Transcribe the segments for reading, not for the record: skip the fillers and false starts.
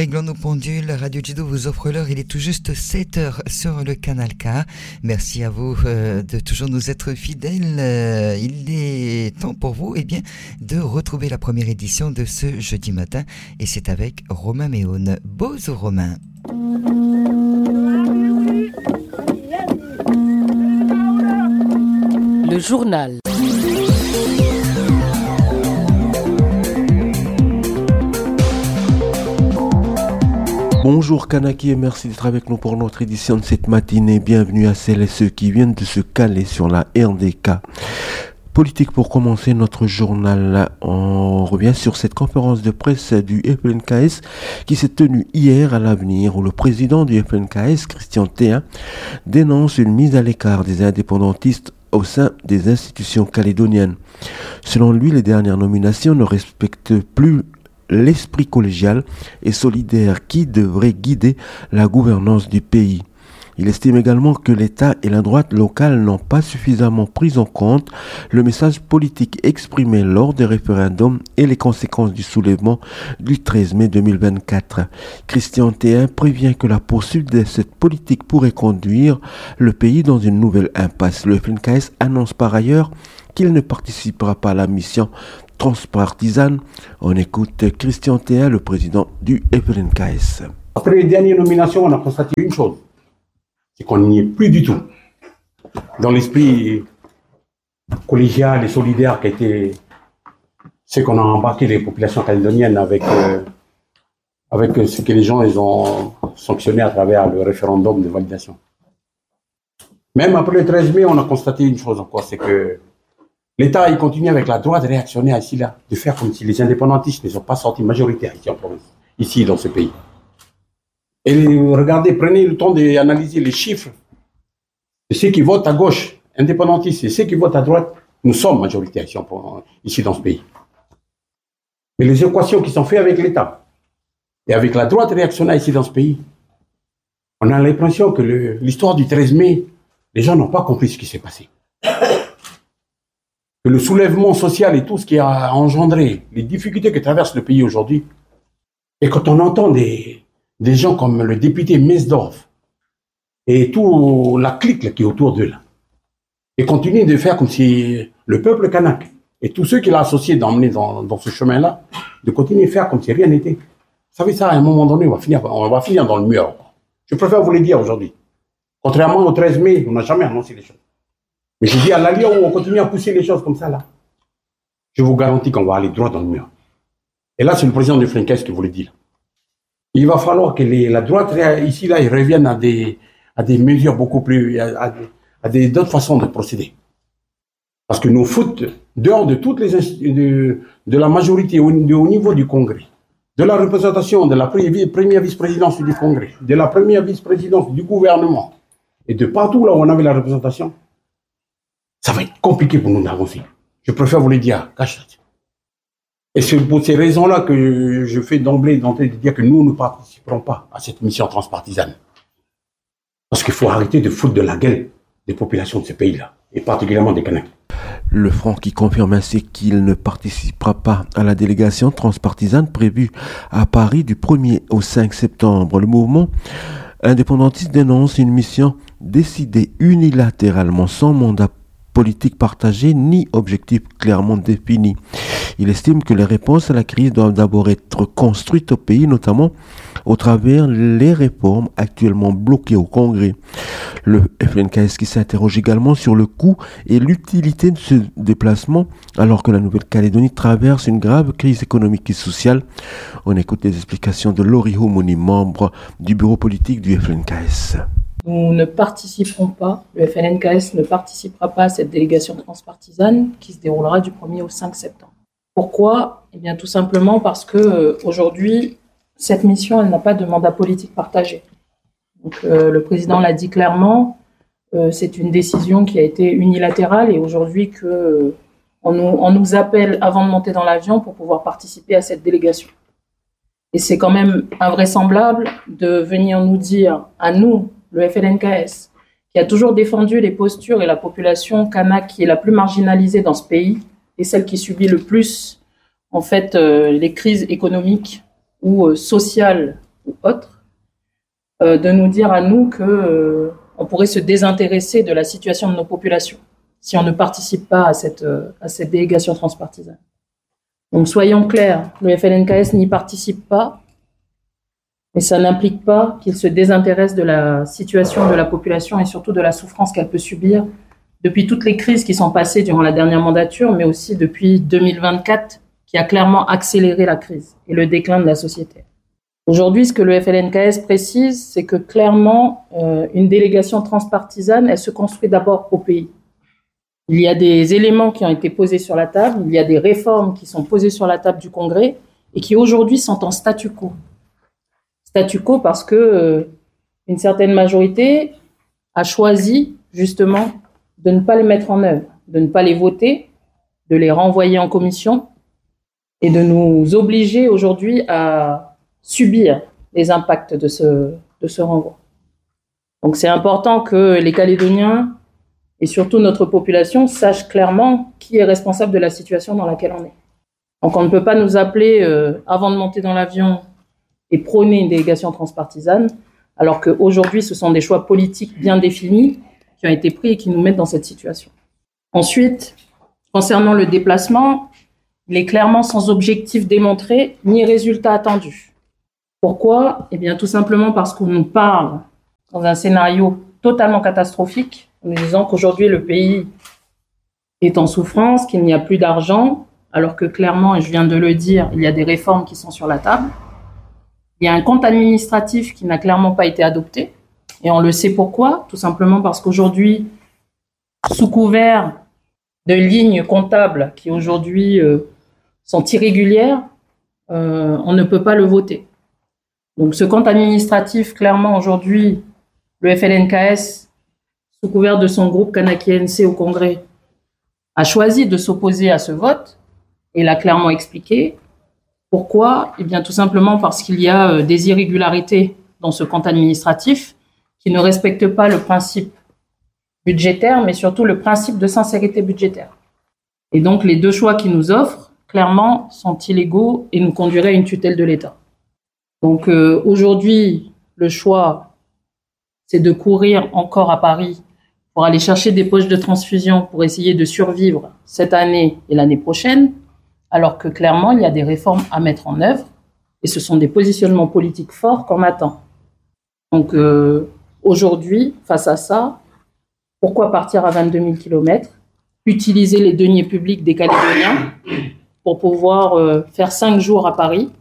réglons nos pendules. Radio Judo vous offre l'heure. Il est tout juste 7h sur le canal K. Merci à vous de toujours nous être fidèles. Il est temps pour vous de retrouver la première édition de ce jeudi matin. Et c'est avec Romain Méone. Bonjour Romain. Le journal. Bonjour Kanaki et merci d'être avec nous pour notre édition de cette matinée. Bienvenue à celles et ceux qui viennent de se caler sur la RDK. Politique pour commencer notre journal. On revient sur cette conférence de presse du FLNKS qui s'est tenue hier à l'Avenir où le président du FLNKS, Christian Théin, dénonce une mise à l'écart des indépendantistes au sein des institutions calédoniennes. Selon lui, les dernières nominations ne respectent plus l'esprit collégial et solidaire qui devrait guider la gouvernance du pays. Il estime également que l'État et la droite locale n'ont pas suffisamment pris en compte le message politique exprimé lors des référendums et les conséquences du soulèvement du 13 mai 2024. Christian Théin prévient que la poursuite de cette politique pourrait conduire le pays dans une nouvelle impasse. Le FLNKS annonce par ailleurs qu'il ne participera pas à la mission transpartisane. On écoute Christian Théin, le président du FLNKS. Après les dernières nominations, on a constaté une chose, c'est qu'on n'y est plus du tout dans l'esprit collégial et solidaire qui a été ce qu'on a embarqué les populations calédoniennes avec ce que les gens ils ont sanctionné à travers le référendum de validation. Même après le 13 mai, on a constaté une chose encore, c'est que l'État, il continue avec la droite réactionnaire ici, là, de faire comme si les indépendantistes ne sont pas sortis majoritaires ici en province, ici dans ce pays. Et regardez, prenez le temps d'analyser les chiffres de ceux qui votent à gauche, indépendantistes, et ceux qui votent à droite, nous sommes majoritaires ici dans ce pays. Mais les équations qui sont faites avec l'État et avec la droite réactionnaire ici dans ce pays, on a l'impression que l'histoire du 13 mai, les gens n'ont pas compris ce qui s'est passé. Que le soulèvement social et tout ce qui a engendré les difficultés que traverse le pays aujourd'hui, et quand on entend des gens comme le député Mesdorf et tout la clique là, qui est autour d'eux, là, et continuer de faire comme si le peuple kanak et tous ceux qui l'ont associé d'emmener dans ce chemin-là, de continuer de faire comme si rien n'était. Vous savez ça, à un moment donné, on va finir dans le mur. Je préfère vous le dire aujourd'hui. Contrairement au 13 mai, on n'a jamais annoncé les choses. Mais je dis à l'allure où on continue à pousser les choses comme ça, là, je vous garantis qu'on va aller droit dans le mur. Et là, c'est le président du FLNKS qui vous le dit. Là. Il va falloir que la droite, ici, là, ils reviennent à des mesures beaucoup plus, d'autres façons de procéder. Parce que nous foutent dehors de toutes de la majorité au niveau du Congrès, de la représentation de la première vice-présidence du Congrès, de la première vice-présidence du gouvernement, et de partout là où on avait la représentation. Ça va être compliqué pour nous d'avancer. Je préfère vous le dire, cache. Et c'est pour ces raisons-là que je fais d'emblée de dire que nous ne participerons pas à cette mission transpartisane. Parce qu'il faut arrêter de foutre de la gueule des populations de ce pays-là, et particulièrement des Kanaks. Le Front qui confirme ainsi qu'il ne participera pas à la délégation transpartisane prévue à Paris du 1er au 5 septembre. Le mouvement indépendantiste dénonce une mission décidée unilatéralement sans mandat politique partagée ni objectif clairement défini. Il estime que les réponses à la crise doivent d'abord être construites au pays, notamment au travers les réformes actuellement bloquées au Congrès. Le FLNKS qui s'interroge également sur le coût et l'utilité de ce déplacement alors que la Nouvelle-Calédonie traverse une grave crise économique et sociale. On écoute les explications de Laurie Houmouni, membre du bureau politique du FLNKS. Nous ne participerons pas, le FLNKS ne participera pas à cette délégation transpartisane qui se déroulera du 1er au 5 septembre. Pourquoi ? Eh bien, tout simplement parce que aujourd'hui, cette mission, elle n'a pas de mandat politique partagé. Donc, le président l'a dit clairement, c'est une décision qui a été unilatérale et aujourd'hui on nous appelle avant de monter dans l'avion pour pouvoir participer à cette délégation. Et c'est quand même invraisemblable de venir nous dire à nous, le FLNKS, qui a toujours défendu les postures et la population kanak qui est la plus marginalisée dans ce pays et celle qui subit le plus en fait les crises économiques ou sociales ou autres, de nous dire à nous que on pourrait se désintéresser de la situation de nos populations si on ne participe pas à cette délégation transpartisane. Donc soyons clairs, le FLNKS n'y participe pas, mais ça n'implique pas qu'il se désintéresse de la situation de la population et surtout de la souffrance qu'elle peut subir depuis toutes les crises qui sont passées durant la dernière mandature, mais aussi depuis 2024, qui a clairement accéléré la crise et le déclin de la société. Aujourd'hui, ce que le FLNKS précise, c'est que clairement, une délégation transpartisane, elle se construit d'abord au pays. Il y a des éléments qui ont été posés sur la table, il y a des réformes qui sont posées sur la table du Congrès et qui aujourd'hui sont en statu quo. Statu quo parce que une certaine majorité a choisi justement de ne pas les mettre en œuvre, de ne pas les voter, de les renvoyer en commission et de nous obliger aujourd'hui à subir les impacts de ce renvoi. Donc c'est important que les Calédoniens et surtout notre population sachent clairement qui est responsable de la situation dans laquelle on est. Donc on ne peut pas nous appeler avant de monter dans l'avion et prôner une délégation transpartisane, alors qu'aujourd'hui ce sont des choix politiques bien définis qui ont été pris et qui nous mettent dans cette situation. Ensuite, concernant le déplacement, il est clairement sans objectif démontré ni résultat attendu. Pourquoi ? Eh bien, tout simplement parce qu'on nous parle dans un scénario totalement catastrophique, en nous disant qu'aujourd'hui le pays est en souffrance, qu'il n'y a plus d'argent, alors que clairement, et je viens de le dire, il y a des réformes qui sont sur la table. Il y a un compte administratif qui n'a clairement pas été adopté. Et on le sait pourquoi, tout simplement parce qu'aujourd'hui, sous couvert de lignes comptables qui aujourd'hui sont irrégulières, on ne peut pas le voter. Donc ce compte administratif, clairement aujourd'hui, le FLNKS, sous couvert de son groupe Kanaki-NC au Congrès, a choisi de s'opposer à ce vote et l'a clairement expliqué. Pourquoi ? Eh bien tout simplement parce qu'il y a des irrégularités dans ce compte administratif qui ne respectent pas le principe budgétaire, mais surtout le principe de sincérité budgétaire. Et donc, les deux choix qu'ils nous offrent, clairement, sont illégaux et nous conduiraient à une tutelle de l'État. Donc, aujourd'hui, le choix, c'est de courir encore à Paris pour aller chercher des poches de transfusion pour essayer de survivre cette année et l'année prochaine, alors que clairement, il y a des réformes à mettre en œuvre et ce sont des positionnements politiques forts qu'on attend. Donc, aujourd'hui, face à ça, pourquoi partir à 22 000 km, utiliser les deniers publics des Calédoniens pour pouvoir faire 5 jours à Paris,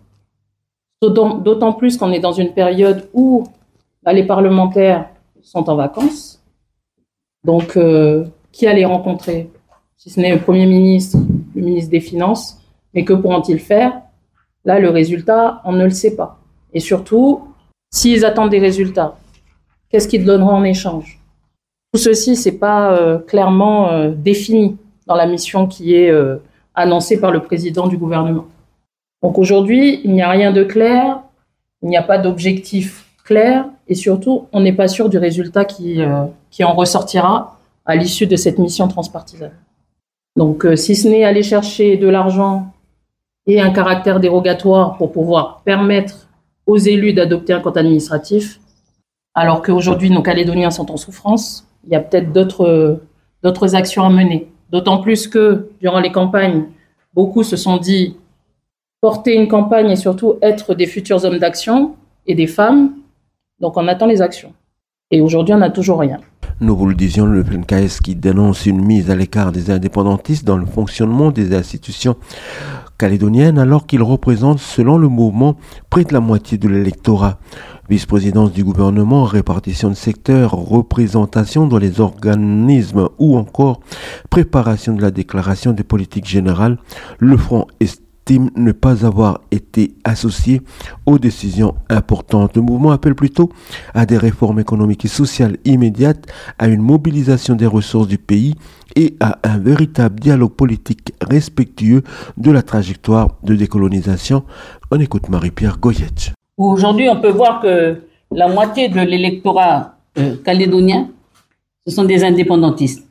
d'autant plus qu'on est dans une période où les parlementaires sont en vacances. Donc, qui allait rencontrer, si ce n'est le Premier ministre, le ministre des Finances, mais que pourront-ils faire ? Là, le résultat, on ne le sait pas. Et surtout, s'ils attendent des résultats, qu'est-ce qu'ils donneront en échange ? Tout ceci, c'est pas clairement défini dans la mission qui est annoncée par le président du gouvernement. Donc aujourd'hui, il n'y a rien de clair, il n'y a pas d'objectif clair et surtout, on n'est pas sûr du résultat qui en ressortira à l'issue de cette mission transpartisane. Donc si ce n'est aller chercher de l'argent et un caractère dérogatoire pour pouvoir permettre aux élus d'adopter un compte administratif, alors qu'aujourd'hui nos Calédoniens sont en souffrance, il y a peut-être d'autres actions à mener. D'autant plus que, durant les campagnes, beaucoup se sont dit porter une campagne et surtout être des futurs hommes d'action et des femmes. Donc on attend les actions. Et aujourd'hui, on n'a toujours rien. Nous vous le disions, le FLNKS qui dénonce une mise à l'écart des indépendantistes dans le fonctionnement des institutions calédoniennes alors qu'ils représentent, selon le mouvement, près de la moitié de l'électorat. Vice-présidence du gouvernement, répartition de secteurs, représentation dans les organismes ou encore préparation de la déclaration des politiques générales, le Front estime ne pas avoir été associé aux décisions importantes. Le mouvement appelle plutôt à des réformes économiques et sociales immédiates, à une mobilisation des ressources du pays et à un véritable dialogue politique respectueux de la trajectoire de décolonisation. On écoute Marie-Pierre Goyette. Aujourd'hui, on peut voir que la moitié de l'électorat calédonien, ce sont des indépendantistes.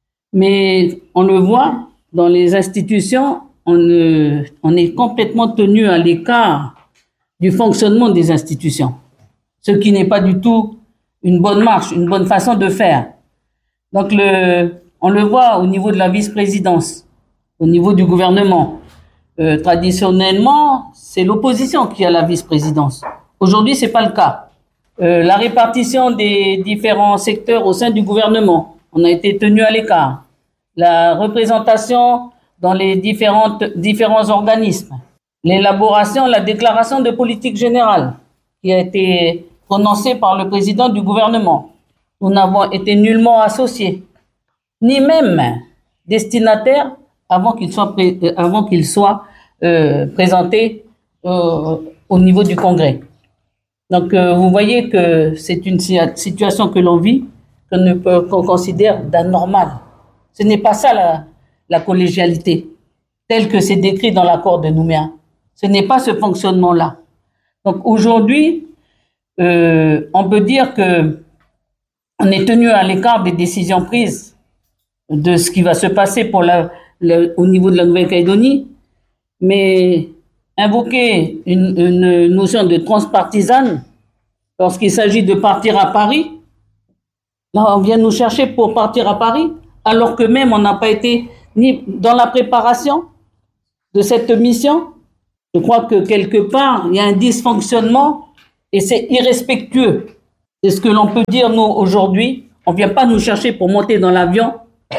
Mais on le voit, dans les institutions, on est complètement tenu à l'écart du fonctionnement des institutions, ce qui n'est pas du tout une bonne marche, une bonne façon de faire. Donc on le voit au niveau de la vice-présidence, au niveau du gouvernement. Traditionnellement, c'est l'opposition qui a la vice-présidence. Aujourd'hui, c'est pas le cas. La répartition des différents secteurs au sein du gouvernement, on a été tenu à l'écart. La représentation dans les différents organismes. L'élaboration, la déclaration de politique générale qui a été prononcée par le président du gouvernement. Nous n'avons été nullement associés, ni même destinataires avant qu'il soit présenté au niveau du Congrès. Donc, vous voyez que c'est une situation que l'on vit, qu'on considère d'anormal. Ce n'est pas ça la collégialité, telle que c'est décrit dans l'accord de Nouméa. Ce n'est pas ce fonctionnement-là. Donc, aujourd'hui, on peut dire que on est tenu à l'écart des décisions prises de ce qui va se passer au niveau de la Nouvelle-Calédonie, mais invoquer une notion de transpartisane lorsqu'il s'agit de partir à Paris, là on vient nous chercher pour partir à Paris, alors que même on n'a pas été ni dans la préparation de cette mission. Je crois que quelque part, il y a un dysfonctionnement et c'est irrespectueux. C'est ce que l'on peut dire, nous, aujourd'hui. On ne vient pas nous chercher pour monter dans l'avion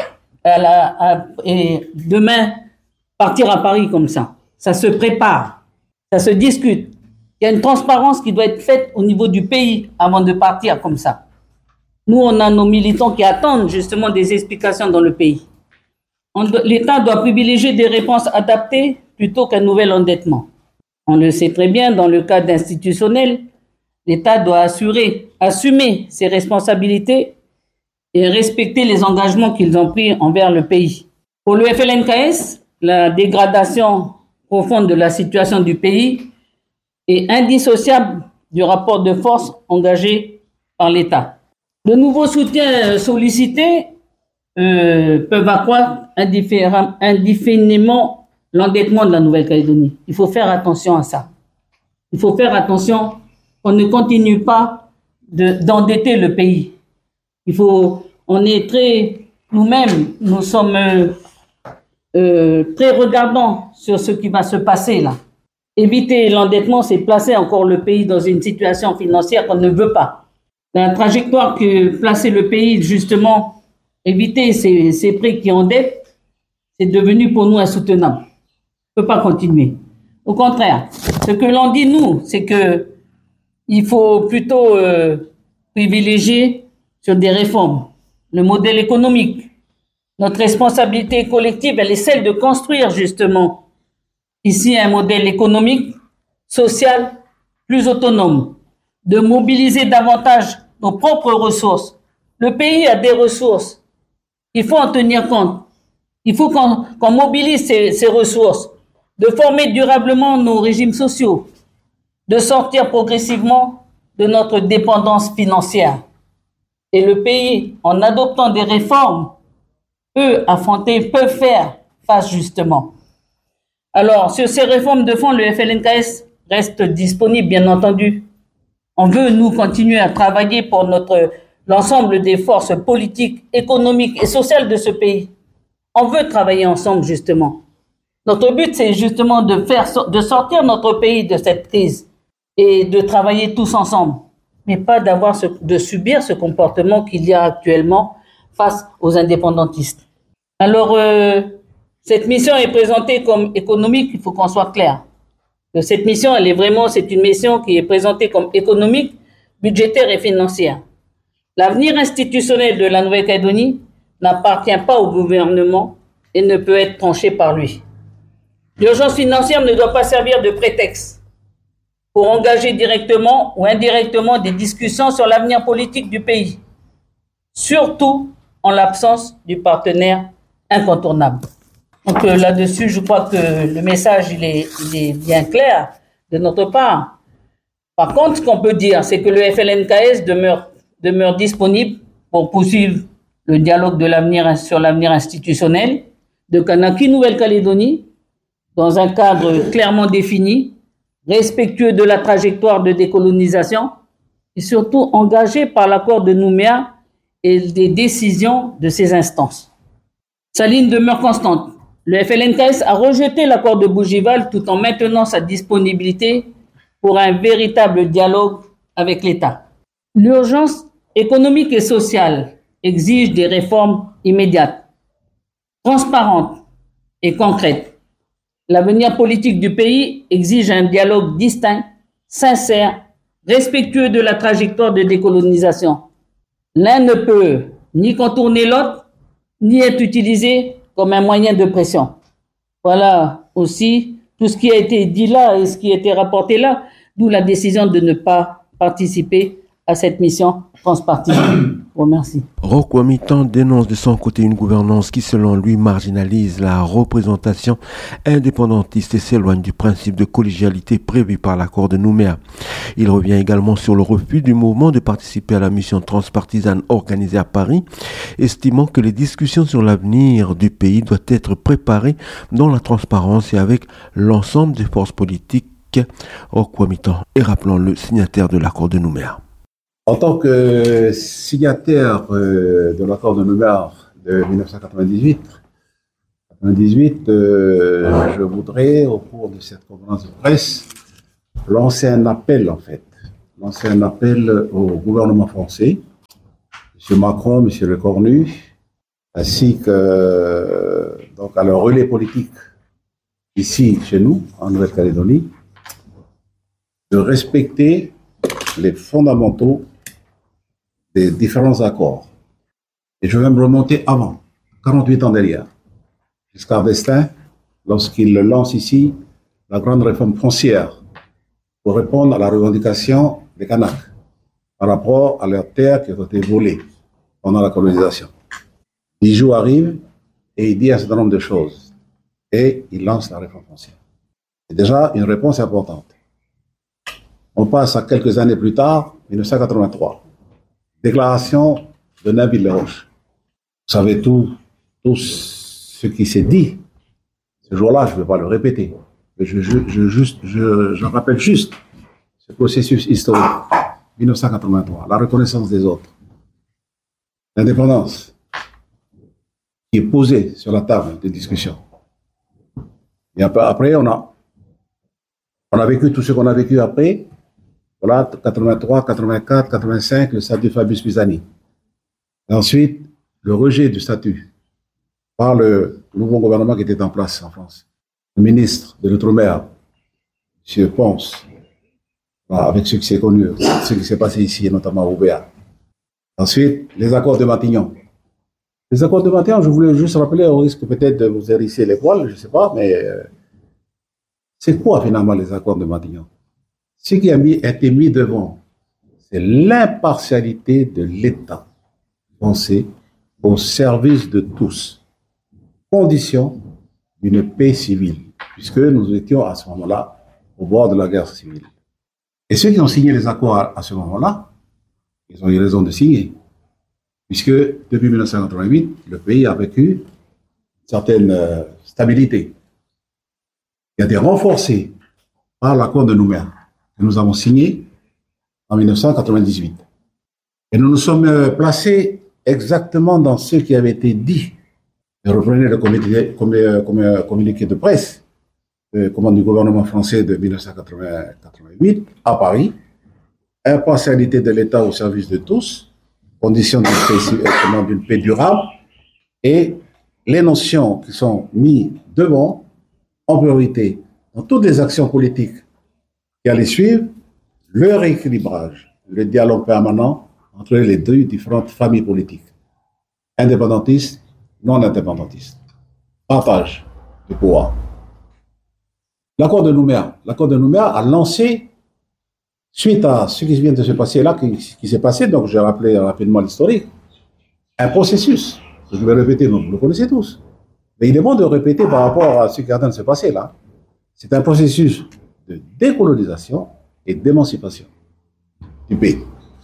et demain partir à Paris comme ça. Ça se prépare, ça se discute. Il y a une transparence qui doit être faite au niveau du pays avant de partir comme ça. Nous, on a nos militants qui attendent justement des explications dans le pays. L'État doit privilégier des réponses adaptées plutôt qu'un nouvel endettement. On le sait très bien, dans le cadre institutionnel, l'État doit assumer ses responsabilités et respecter les engagements qu'ils ont pris envers le pays. Pour le FLNKS, la dégradation profonde de la situation du pays est indissociable du rapport de force engagé par l'État. De nouveaux soutiens sollicités peuvent accroître indéfiniment l'endettement de la Nouvelle-Calédonie. Il faut faire attention à ça. Il faut faire attention qu'on ne continue pas d'endetter le pays. On est nous-mêmes, nous sommes très regardants sur ce qui va se passer là. Éviter l'endettement, c'est placer encore le pays dans une situation financière qu'on ne veut pas. La trajectoire que placer le pays, justement, éviter ces prêts qui endettent, c'est devenu pour nous insoutenable. On ne peut pas continuer. Au contraire, ce que l'on dit, nous, c'est que il faut plutôt privilégier sur des réformes le modèle économique. Notre responsabilité collective, elle est celle de construire justement ici un modèle économique, social, plus autonome, de mobiliser davantage nos propres ressources. Le pays a des ressources. Il faut en tenir compte. Il faut qu'on mobilise ces ressources, de former durablement nos régimes sociaux, de sortir progressivement de notre dépendance financière. Et le pays, en adoptant des réformes, peut faire face justement. Alors, sur ces réformes de fond, le FLNKS reste disponible, bien entendu. On veut, nous, continuer à travailler pour l'ensemble des forces politiques, économiques et sociales de ce pays. On veut travailler ensemble, justement. Notre but, c'est justement de sortir notre pays de cette crise et de travailler tous ensemble, mais pas de subir ce comportement qu'il y a actuellement face aux indépendantistes. Alors, cette mission est présentée comme économique, il faut qu'on soit clair. Cette mission, c'est une mission qui est présentée comme économique, budgétaire et financière. L'avenir institutionnel de la Nouvelle-Calédonie n'appartient pas au gouvernement et ne peut être tranché par lui. L'urgence financière ne doit pas servir de prétexte pour engager directement ou indirectement des discussions sur l'avenir politique du pays, surtout en l'absence du partenaire incontournable. Donc là-dessus, je crois que le message il est bien clair de notre part. Par contre, ce qu'on peut dire, c'est que le FLNKS demeure disponible pour poursuivre le dialogue sur l'avenir institutionnel de Kanaki Nouvelle-Calédonie dans un cadre clairement défini respectueux de la trajectoire de décolonisation et surtout engagé par l'accord de Nouméa et des décisions de ces instances. Sa ligne demeure constante. Le FLNKS a rejeté l'accord de Bougival tout en maintenant sa disponibilité pour un véritable dialogue avec l'État. L'urgence économique et sociale exige des réformes immédiates, transparentes et concrètes. L'avenir politique du pays exige un dialogue distinct, sincère, respectueux de la trajectoire de décolonisation. L'un ne peut ni contourner l'autre, ni être utilisé comme un moyen de pression. Voilà aussi tout ce qui a été dit là et ce qui a été rapporté là, d'où la décision de ne pas participer à cette mission transpartisane. Je vous remercie. Roch Ouamitan dénonce de son côté une gouvernance qui, selon lui, marginalise la représentation indépendantiste et s'éloigne du principe de collégialité prévu par l'accord de Nouméa. Il revient également sur le refus du mouvement de participer à la mission transpartisane organisée à Paris, estimant que les discussions sur l'avenir du pays doivent être préparées dans la transparence et avec l'ensemble des forces politiques. Roch Ouamitan et rappelons-le, signataire de l'accord de Nouméa. En tant que signataire de l'accord de Nouméa de 1998, je voudrais, au cours de cette conférence de presse, lancer un appel au gouvernement français, M. Macron, M. Le Cornu, ainsi que donc à leur relais politique ici, chez nous, en Nouvelle-Calédonie, de respecter les fondamentaux des différents accords. Et je vais me remonter avant, 48 ans derrière, jusqu'à d'Estaing, lorsqu'il lance ici la grande réforme foncière pour répondre à la revendication des Kanaks par rapport à leurs terres qui ont été volées pendant la colonisation. Bijou arrive et il dit un certain nombre de choses et il lance la réforme foncière. C'est déjà une réponse importante. On passe à quelques années plus tard, 1983. Déclaration de Nainville-les-Roches. Vous savez tout ce qui s'est dit. Ce jour-là, je ne vais pas le répéter. Mais je rappelle juste ce processus historique. 1983, la reconnaissance des autres. L'indépendance qui est posée sur la table de discussion. Et après, on a vécu tout ce qu'on a vécu après. Voilà, 83, 84, 85, le statut Fabius Pisani. Et ensuite, le rejet du statut par le nouveau gouvernement qui était en place en France. Le ministre de l'Outre-mer, M. Ponce, avec ce qui s'est connu, ce qui s'est passé ici, et notamment au Béa. Ensuite, les accords de Matignon. Les accords de Matignon, je voulais juste rappeler, au risque peut-être de vous hérisser les poils, je ne sais pas, mais c'est quoi finalement les accords de Matignon? Ce qui a été mis devant, c'est l'impartialité de l'État français au service de tous, condition d'une paix civile, puisque nous étions à ce moment-là au bord de la guerre civile. Et ceux qui ont signé les accords à ce moment-là, ils ont eu raison de signer, puisque depuis 1988, le pays a vécu une certaine stabilité, qui a été renforcée par l'accord de Nouméa, que nous avons signé en 1998. Et nous nous sommes placés exactement dans ce qui avait été dit. Je reprenais le communiqué de presse du gouvernement français de 1988 à Paris. Impartialité de l'État au service de tous, condition d'une paix durable, et les notions qui sont mises devant en priorité dans toutes les actions politiques qui allaient suivre, le rééquilibrage, le dialogue permanent entre les deux différentes familles politiques, indépendantistes, non indépendantistes, partage du pouvoir. L'accord de Nouméa a lancé, suite à ce qui vient de se passer là, qui s'est passé, donc j'ai rappelé rapidement l'historique, un processus, que je vais répéter, vous le connaissez tous, mais il est bon de répéter par rapport à ce qui est en train de se passer là. C'est un processus de décolonisation et d'émancipation du pays.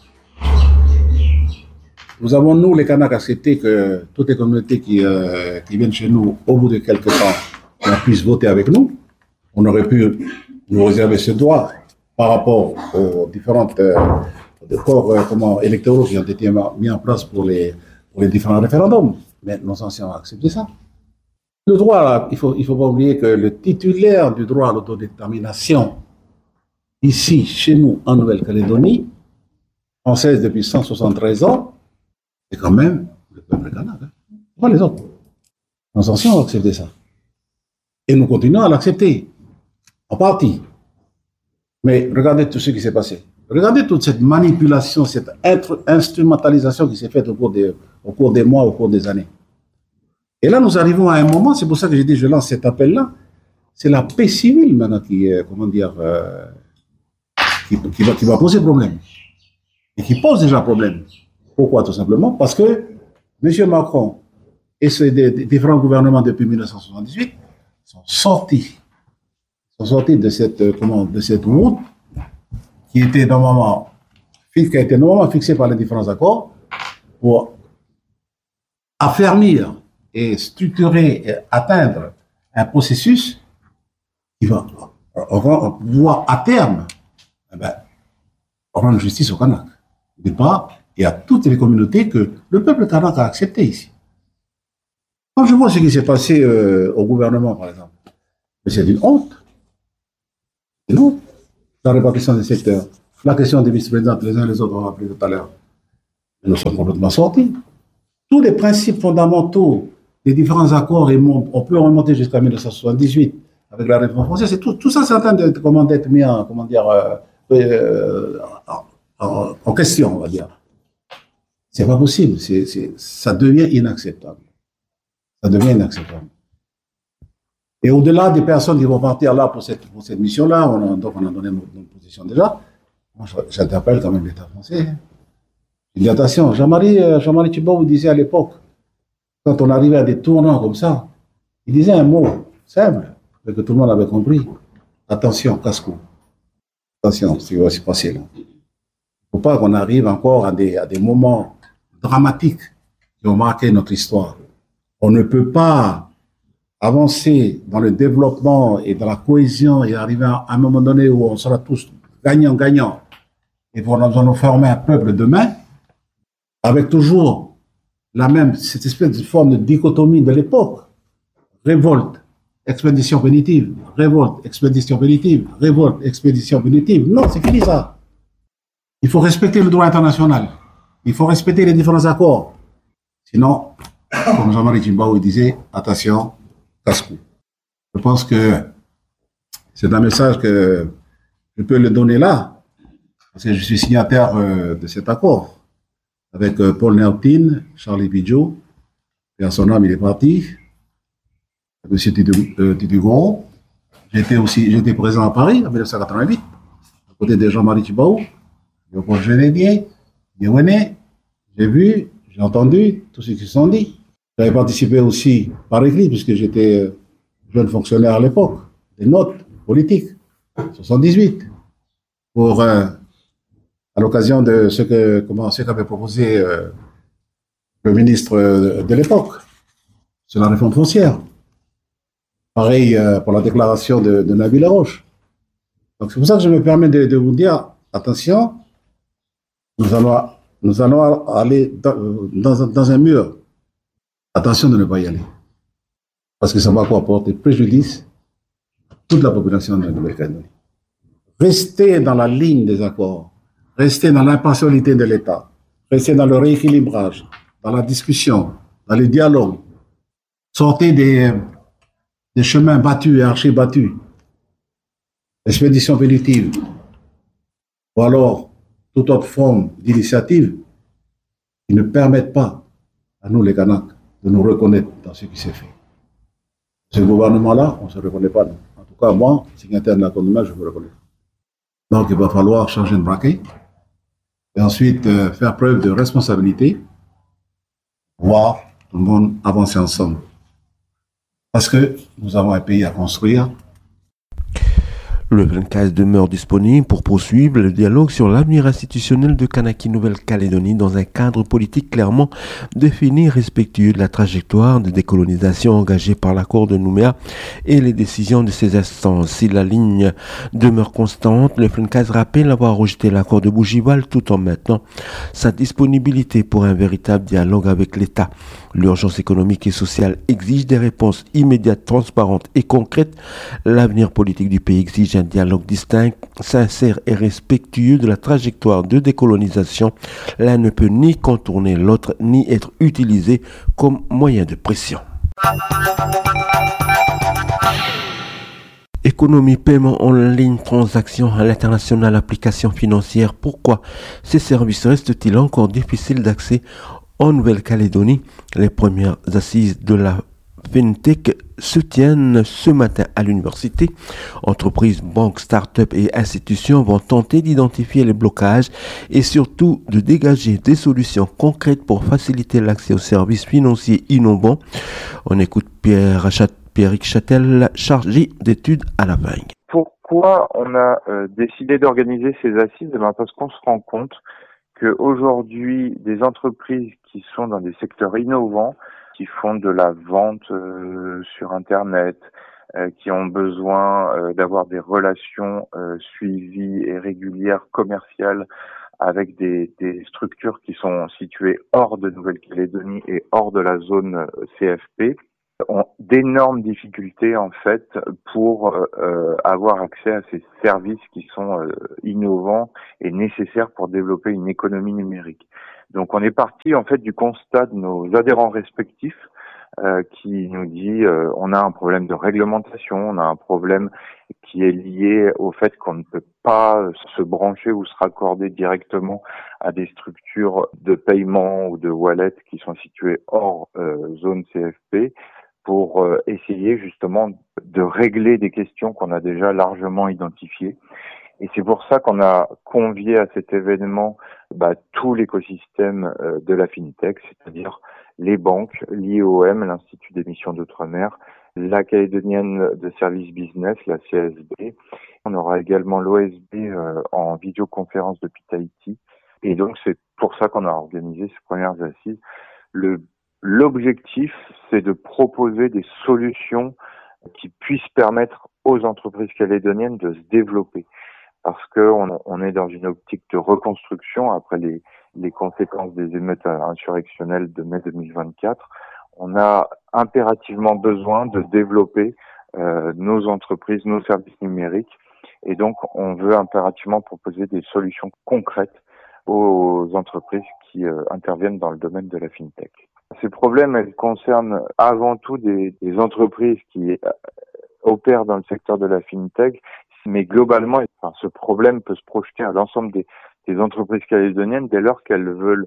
Nous avons, nous, les Kanaks, accepté que toutes les communautés qui viennent chez nous, au bout de quelques temps, puissent voter avec nous. On aurait pu nous réserver ce droit par rapport aux différentes corps électoraux qui ont été mis en place pour les différents référendums. Mais nos anciens ont accepté ça. Le droit, là, il faut pas oublier que le titulaire du droit à l'autodétermination, ici, chez nous, en Nouvelle-Calédonie, française depuis 173 ans, c'est quand même le peuple kanak. Hein. Pas les autres. Nos anciens ont accepté ça. Et nous continuons à l'accepter, en partie. Mais regardez tout ce qui s'est passé. Regardez toute cette manipulation, cette instrumentalisation qui s'est faite au cours des mois, au cours des années. Et là, nous arrivons à un moment, c'est pour ça que j'ai dit, je lance cet appel-là, c'est la paix civile maintenant qui va poser problème. Et qui pose déjà problème. Pourquoi? Tout simplement parce que M. Macron et ses différents gouvernements depuis 1978 sont sortis de cette route qui a été normalement fixée par les différents accords pour affermir et structurer et atteindre un processus qui va pouvoir à terme rendre justice au Kanak. D'une part, et à toutes les communautés que le peuple kanak a accepté ici. Quand je vois ce qui s'est passé au gouvernement, par exemple, c'est une honte. C'est une honte. La répartition des secteurs, la question des vice-présidents, les uns et les autres, on l'a appelé tout à l'heure. Nous sommes complètement sortis. Tous les principes fondamentaux des différents accords, et on peut remonter jusqu'à 1978 avec la réforme française, tout ça c'est en train d'être mis en question, on va dire. C'est pas possible, ça devient inacceptable. Ça devient inacceptable. Et au-delà des personnes qui vont partir là pour cette mission-là, donc on a donné notre position déjà, moi j'interpelle quand même l'État français. Il dit attention, Jean-Marie Tjibaou disait à l'époque, quand on arrivait à des tournants comme ça, il disait un mot simple, mais que tout le monde avait compris. Attention, casse-cou. Attention, ce qui va se passer là. Il ne faut pas qu'on arrive encore à des moments dramatiques qui ont marqué notre histoire. On ne peut pas avancer dans le développement et dans la cohésion et arriver à un moment donné où on sera tous gagnants et pour nous allons former un peuple demain avec toujours cette espèce de forme de dichotomie de l'époque. Révolte, expédition punitive, révolte, expédition punitive, révolte, expédition punitive. Non, c'est fini ça. Il faut respecter le droit international. Il faut respecter les différents accords. Sinon, comme Jean-Marie Tjibaou disait, attention, casse-cou. Je pense que c'est un message que je peux le donner là, parce que je suis signataire de cet accord avec Paul Néoptine, Charlie Pidgeot, et à son âme il est parti, M. Tidugoro. J'étais présent à Paris en 1988, à côté de Jean-Marie Tjibaou, Léopold Génédier, Yéwené. J'ai vu, j'ai entendu tout ce qui se sont dit. J'avais participé aussi par écrit, puisque j'étais jeune fonctionnaire à l'époque, des notes politiques, 78, pour, à l'occasion de ce qu'avait proposé le ministre de l'époque, sur la réforme foncière. Pareil pour la déclaration de Nabil Laroche. Donc c'est pour ça que je me permets de vous dire, attention, nous allons aller dans un mur. Attention de ne pas y aller. Parce que ça va apporter préjudice à toute la population de Nouvelle-Calédonie. Restez dans la ligne des accords. Restez dans l'impartialité de l'État. Restez dans le rééquilibrage, dans la discussion, dans le dialogue. Sortez des chemins battus et archi-battus. Expédition punitive. Ou alors toute autre forme d'initiative qui ne permettent pas à nous les Kanaks de nous reconnaître dans ce qui s'est fait. Ce gouvernement-là, on ne se reconnaît pas. En tout cas, moi, signataire de l'accord de mai, je me reconnais. Donc, il va falloir changer de braquet et ensuite faire preuve de responsabilité, voir tout le monde avancer ensemble. Parce que nous avons un pays à construire. Le FLNKS demeure disponible pour poursuivre le dialogue sur l'avenir institutionnel de Kanaki Nouvelle-Calédonie dans un cadre politique clairement défini, respectueux de la trajectoire de décolonisation engagée par l'accord de Nouméa et les décisions de ces instances. Si la ligne demeure constante, le FLNKS rappelle avoir rejeté l'accord de Bougival tout en maintenant sa disponibilité pour un véritable dialogue avec l'État. L'urgence économique et sociale exige des réponses immédiates, transparentes et concrètes. L'avenir politique du pays exige un dialogue distinct, sincère et respectueux de la trajectoire de décolonisation. L'un ne peut ni contourner l'autre, ni être utilisé comme moyen de pression. Économie, paiement en ligne, transactions à l'international, applications financières. Pourquoi ces services restent-ils encore difficiles d'accès en Nouvelle-Calédonie? Les premières assises de la FinTech se tiennent ce matin à l'université. Entreprises, banques, start-up et institutions vont tenter d'identifier les blocages et surtout de dégager des solutions concrètes pour faciliter l'accès aux services financiers innovants. On écoute Pierrick Châtel, chargé d'études à la FING. Pourquoi on a décidé d'organiser ces assises? Parce qu'on se rend compte qu'aujourd'hui, des entreprises qui sont dans des secteurs innovants, qui font de la vente sur Internet, qui ont besoin d'avoir des relations suivies et régulières commerciales avec des structures qui sont situées hors de Nouvelle-Calédonie et hors de la zone CFP, ont d'énormes difficultés en fait pour avoir accès à ces services qui sont innovants et nécessaires pour développer une économie numérique. Donc on est parti en fait du constat de nos adhérents respectifs qui nous dit on a un problème de réglementation, on a un problème qui est lié au fait qu'on ne peut pas se brancher ou se raccorder directement à des structures de paiement ou de wallet qui sont situées hors zone CFP pour essayer justement de régler des questions qu'on a déjà largement identifiées. Et c'est pour ça qu'on a convié à cet événement tout l'écosystème de la FinTech, c'est-à-dire les banques, l'IOM, l'Institut d'émission d'outre-mer, la Calédonienne de services business, la CSB. On aura également l'OSB en vidéoconférence depuis Tahiti. Et donc c'est pour ça qu'on a organisé ces premières assises. L'objectif, c'est de proposer des solutions qui puissent permettre aux entreprises calédoniennes de se développer. Parce qu'on est dans une optique de reconstruction après les conséquences des émeutes insurrectionnelles de mai 2024. On a impérativement besoin de développer nos entreprises, nos services numériques. Et donc, on veut impérativement proposer des solutions concrètes aux entreprises qui interviennent dans le domaine de la FinTech. Ces problèmes, elles concernent avant tout des entreprises qui opèrent dans le secteur de la FinTech, mais globalement, ce problème peut se projeter à l'ensemble des entreprises calédoniennes dès lors qu'elles veulent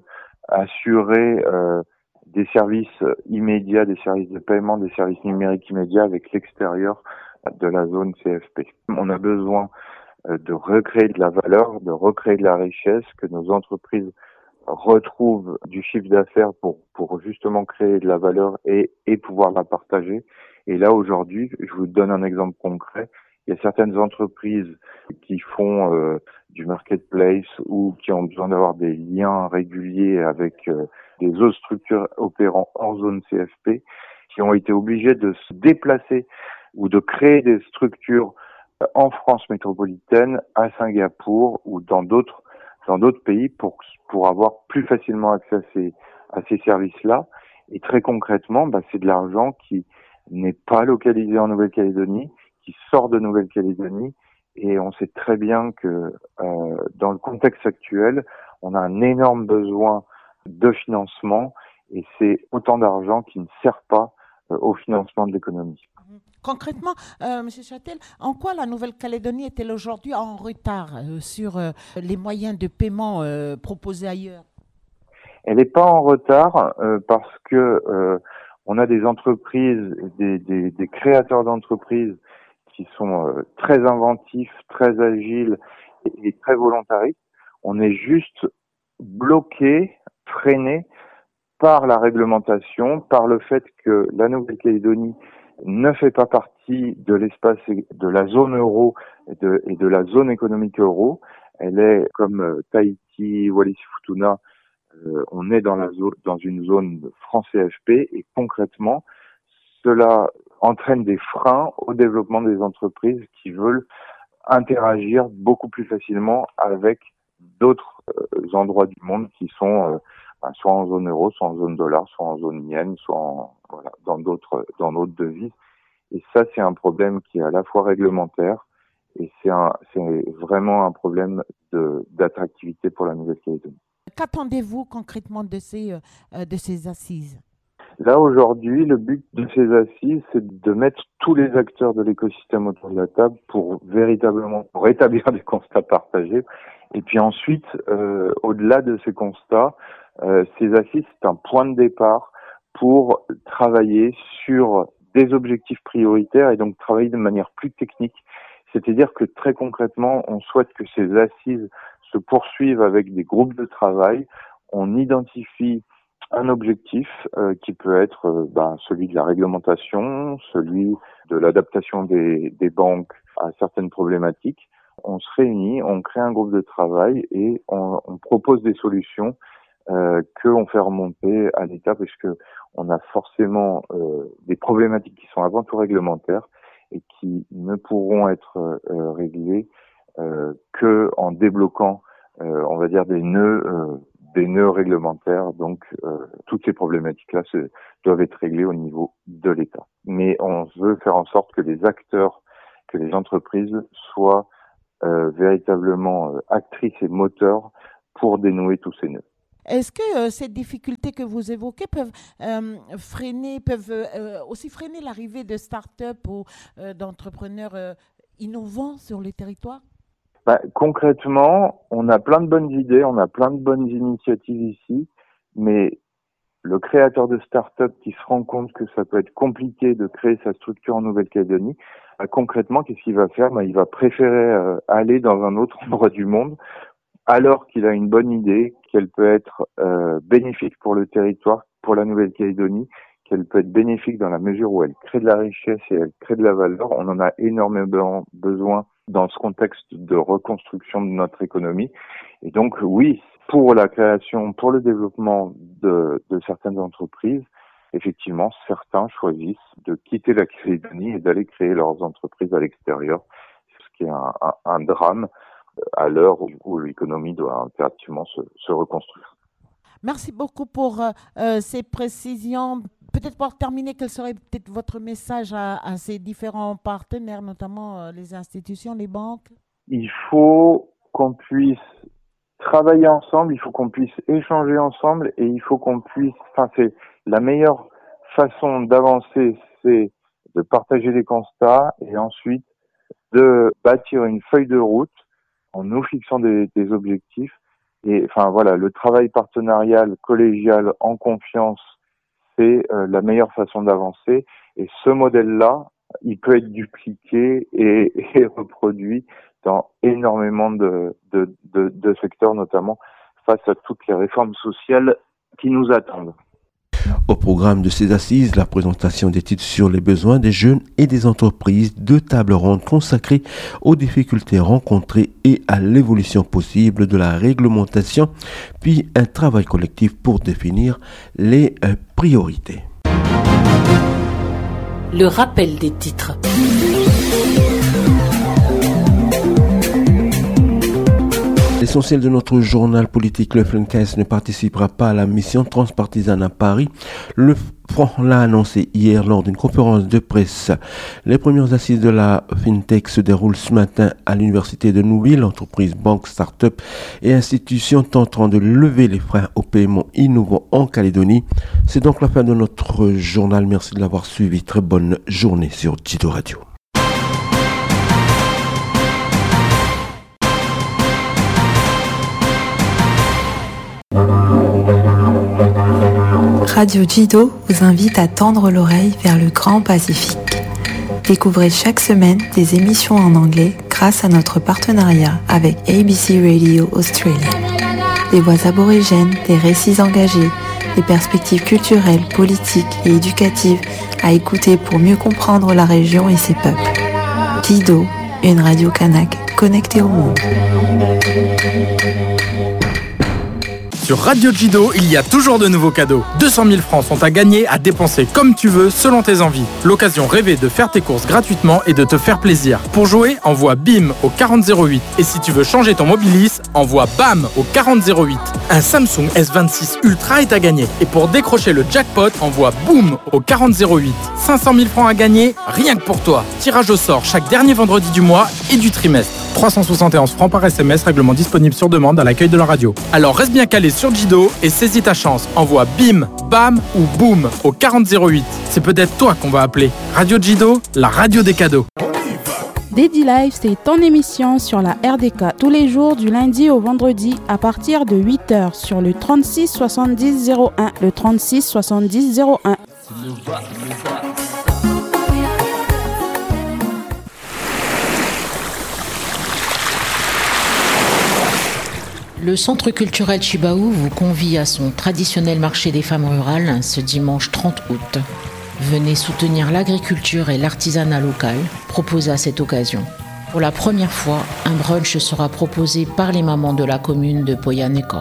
assurer des services immédiats, des services de paiement, des services numériques immédiats avec l'extérieur de la zone CFP. On a besoin de recréer de la valeur, de recréer de la richesse, que nos entreprises retrouvent du chiffre d'affaires pour justement créer de la valeur et pouvoir la partager. Et là, aujourd'hui, je vous donne un exemple concret. Il y a certaines entreprises qui font du marketplace ou qui ont besoin d'avoir des liens réguliers avec des autres structures opérant hors zone CFP, qui ont été obligées de se déplacer ou de créer des structures en France métropolitaine, à Singapour ou dans d'autres pays pour avoir plus facilement accès à ces services-là. Et très concrètement, c'est de l'argent qui n'est pas localisé en Nouvelle-Calédonie, qui sort de Nouvelle-Calédonie, et on sait très bien que dans le contexte actuel, on a un énorme besoin de financement, et c'est autant d'argent qui ne sert pas au financement de l'économie. Concrètement, M. Châtel, en quoi la Nouvelle-Calédonie est-elle aujourd'hui en retard sur les moyens de paiement proposés ailleurs? Elle n'est pas en retard parce que on a des entreprises, des créateurs d'entreprises qui sont très inventifs, très agiles et très volontaristes. On est juste bloqué, freiné par la réglementation, par le fait que la Nouvelle-Calédonie ne fait pas partie de l'espace de la zone euro et de la zone économique euro. Elle est comme Tahiti, Wallis-et-Futuna, on est dans une zone franc CFP et concrètement, cela entraîne des freins au développement des entreprises qui veulent interagir beaucoup plus facilement avec d'autres endroits du monde qui sont soit en zone euro, soit en zone dollar, soit en zone yen, soit dans d'autres devises. Et ça, c'est un problème qui est à la fois réglementaire et c'est vraiment un problème d'attractivité pour la Nouvelle-Calédonie. Qu'attendez-vous concrètement de ces assises ? Là, aujourd'hui, le but de ces assises, c'est de mettre tous les acteurs de l'écosystème autour de la table pour établir des constats partagés. Et puis ensuite, au-delà de ces constats, ces assises, c'est un point de départ pour travailler sur des objectifs prioritaires et donc travailler de manière plus technique. C'est-à-dire que très concrètement, on souhaite que ces assises se poursuivent avec des groupes de travail. On identifie un objectif qui peut être celui de la réglementation, celui de l'adaptation des banques à certaines problématiques. On se réunit, on crée un groupe de travail et on propose des solutions qu'on fait remonter à l'État parce que on a forcément des problématiques qui sont avant tout réglementaires et qui ne pourront être réglées que en débloquant, on va dire, des nœuds réglementaires. Donc, toutes ces problématiques-là doivent être réglées au niveau de l'État. Mais on veut faire en sorte que les acteurs, que les entreprises soient véritablement actrices et moteurs pour dénouer tous ces nœuds. Est-ce que ces difficultés que vous évoquez peuvent aussi freiner l'arrivée de start-up ou d'entrepreneurs innovants sur le territoire ? Concrètement, on a plein de bonnes idées, on a plein de bonnes initiatives ici, mais le créateur de start-up qui se rend compte que ça peut être compliqué de créer sa structure en Nouvelle-Calédonie, concrètement, qu'est-ce qu'il va faire ? Il va préférer aller dans un autre endroit du monde alors qu'il a une bonne idée, qu'elle peut être bénéfique pour le territoire, pour la Nouvelle-Calédonie, qu'elle peut être bénéfique dans la mesure où elle crée de la richesse et elle crée de la valeur. On en a énormément besoin dans ce contexte de reconstruction de notre économie. Et donc, oui, pour la création, pour le développement de certaines entreprises, effectivement, certains choisissent de quitter la Calédonie et d'aller créer leurs entreprises à l'extérieur, ce qui est un drame à l'heure où l'économie doit impérativement se reconstruire. Merci beaucoup pour ces précisions. Peut-être pour terminer, quel serait peut-être votre message à ces différents partenaires, notamment les institutions, les banques ? Il faut qu'on puisse travailler ensemble, il faut qu'on puisse échanger ensemble et il faut qu'on puisse... c'est la meilleure façon d'avancer, c'est de partager les constats et ensuite de bâtir une feuille de route en nous fixant des objectifs. Et le travail partenarial, collégial, en confiance, c'est la meilleure façon d'avancer. Et ce modèle-là, il peut être dupliqué et reproduit dans énormément de secteurs, notamment face à toutes les réformes sociales qui nous attendent. Au programme de ces assises, la présentation des titres sur les besoins des jeunes et des entreprises, 2 tables rondes consacrées aux difficultés rencontrées et à l'évolution possible de la réglementation, puis un travail collectif pour définir les priorités. Le rappel des titres. L'essentiel de notre journal politique, le FLNKS, ne participera pas à la mission transpartisane à Paris. Le Front l'a annoncé hier lors d'une conférence de presse. Les premières assises de la FinTech se déroulent ce matin à l'université de Nouville. Entreprises, banques, start-up et institutions tenteront de lever les freins aux paiements innovants en Calédonie. C'est donc la fin de notre journal. Merci de l'avoir suivi. Très bonne journée sur Jido Radio. Radio Jido vous invite à tendre l'oreille vers le grand Pacifique. Découvrez chaque semaine des émissions en anglais grâce à notre partenariat avec ABC Radio Australia. Des voix aborigènes, des récits engagés, des perspectives culturelles, politiques et éducatives à écouter pour mieux comprendre la région et ses peuples. Jido, une radio kanak connectée au monde. Sur Radio Jido, il y a toujours de nouveaux cadeaux. 200 000 francs sont à gagner, à dépenser comme tu veux, selon tes envies. L'occasion rêvée de faire tes courses gratuitement et de te faire plaisir. Pour jouer, envoie BIM au 4008. Et si tu veux changer ton Mobilis, envoie BAM au 4008. Un Samsung S26 Ultra est à gagner. Et pour décrocher le jackpot, envoie BOOM au 4008. 500 000 francs à gagner, rien que pour toi. Tirage au sort chaque dernier vendredi du mois et du trimestre. 371 francs par SMS, règlement disponible sur demande à l'accueil de la radio. Alors reste bien calé sur Jido et saisis ta chance. Envoie BIM, BAM ou BOOM au 4008. C'est peut-être toi qu'on va appeler. Radio Jido, la radio des cadeaux. Dédi Live, c'est ton émission sur la RDK tous les jours du lundi au vendredi à partir de 8h sur le 36 70 01. Le 36 70 01. Le Centre culturel Chibaou vous convie à son traditionnel marché des femmes rurales ce dimanche 30 août. Venez soutenir l'agriculture et l'artisanat local proposé à cette occasion. Pour la première fois, un brunch sera proposé par les mamans de la commune de Poyaneko.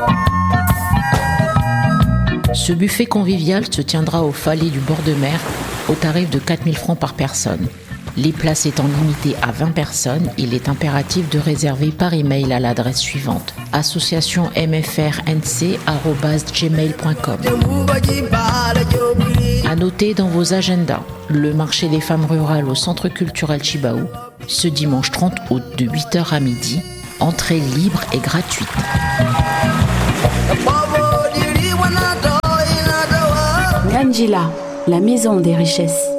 Ce buffet convivial se tiendra au Fallet du bord de mer au tarif de 4 000 francs par personne. Les places étant limitées à 20 personnes, il est impératif de réserver par email à l'adresse suivante: associationmfrnc@gmail.com. À noter dans vos agendas, le marché des femmes rurales au Centre culturel Chibaou, ce dimanche 30 août de 8h à midi, entrée libre et gratuite. Ganjila, la maison des richesses.